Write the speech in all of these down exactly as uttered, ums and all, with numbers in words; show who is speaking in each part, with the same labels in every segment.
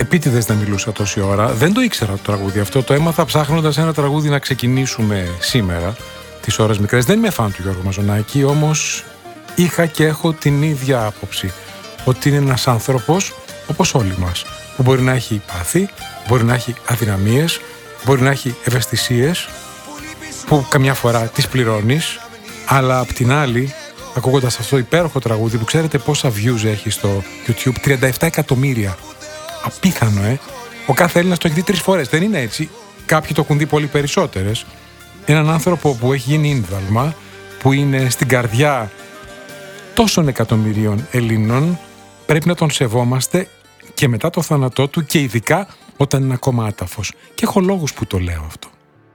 Speaker 1: επίτηδες δεν μιλούσα τόση ώρα. Δεν το ήξερα το τραγούδι αυτό. Το έμαθα ψάχνοντας ένα τραγούδι να ξεκινήσουμε σήμερα, τις ώρες μικρές. Δεν είμαι φαν του Γιώργου Μαζονάκη, όμως είχα και έχω την ίδια άποψη. Ότι είναι ένας άνθρωπος, όπως όλοι μας, που μπορεί να έχει πάθη, μπορεί να έχει αδυναμίες, μπορεί να έχει ευαισθησίες, που καμιά φορά τις πληρώνεις, αλλά απ' την άλλη, ακούγοντας αυτό το υπέροχο τραγούδι που ξέρετε πόσα views έχει στο YouTube, τριάντα επτά εκατομμύρια. Απίθανο, ε! Ο κάθε Έλληνας το έχει δει τρεις φορές. Δεν είναι έτσι. Κάποιοι το έχουν δει πολύ περισσότερες. Έναν άνθρωπο που έχει γίνει ίνδαλμα, που είναι στην καρδιά τόσων εκατομμυρίων Ελλήνων, πρέπει να τον σεβόμαστε και μετά το θάνατό του και ειδικά όταν είναι ακόμα άταφος. Και έχω λόγους που το λέω αυτό.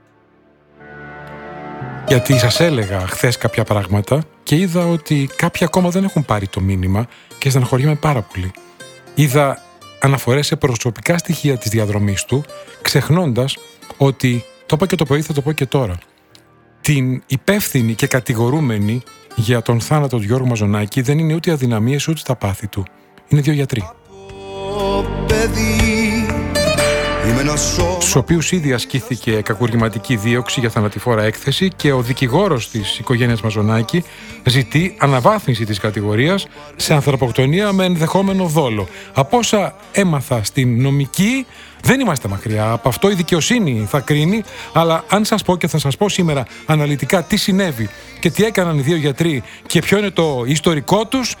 Speaker 1: Γιατί σας έλεγα χθες κάποια πράγματα και είδα ότι κάποιοι ακόμα δεν έχουν πάρει το μήνυμα και στεναχωριέμαι πάρα πολύ. Είδα αναφορές σε προσωπικά στοιχεία της διαδρομής του, ξεχνώντας ότι, το είπα και το πρωί, θα το πω και τώρα, την υπεύθυνη και κατηγορούμενη για τον θάνατο του Γιώργου Μαζονάκη δεν είναι ούτε οι αδυναμίες ούτε τα πάθη του. Είναι δύο γιατροί. Στους οποίους ήδη ασκήθηκε κακουργηματική δίωξη για θανατηφόρα έκθεση και ο δικηγόρος της οικογένειας Μαζονάκη ζητεί αναβάθμιση της κατηγορίας σε ανθρωποκτονία με ενδεχόμενο δόλο. Από όσα έμαθα στην νομική, δεν είμαστε μακριά από αυτό, η δικαιοσύνη θα κρίνει, αλλά αν σας πω και θα σας πω σήμερα αναλυτικά τι συνέβη και τι έκαναν οι δύο γιατροί και ποιο είναι το ιστορικό τους,